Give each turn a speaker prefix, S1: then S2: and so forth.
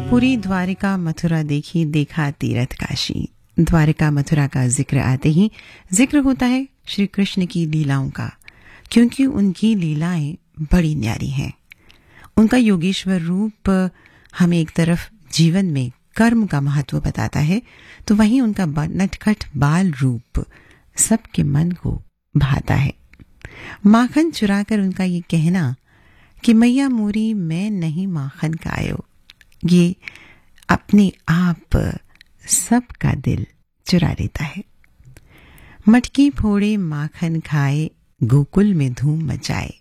S1: पूरी द्वारिका मथुरा देखी, देखा तीरथ काशी। द्वारिका मथुरा का जिक्र आते ही जिक्र होता है श्री कृष्ण की लीलाओं का, क्योंकि उनकी लीलाएं बड़ी न्यारी हैं। उनका योगेश्वर रूप हमें एक तरफ जीवन में कर्म का महत्व बताता है, तो वहीं उनका नटखट बाल रूप सबके मन को भाता है। माखन चुराकर उनका ये कहना कि मैया मोरी मैं नहीं माखन खायो, ये अपने आप सबका दिल चुरा लेता है। मटकी फोड़े माखन खाए, गोकुल में धूम मचाए।